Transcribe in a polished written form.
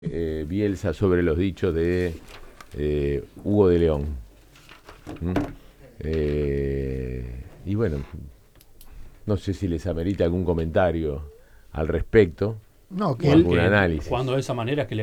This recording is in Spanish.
Bielsa sobre los dichos de Hugo de León. ¿Mm? Y bueno, no sé si les amerita algún comentario al respecto No, o algún análisis. Jugando de esa manera es que le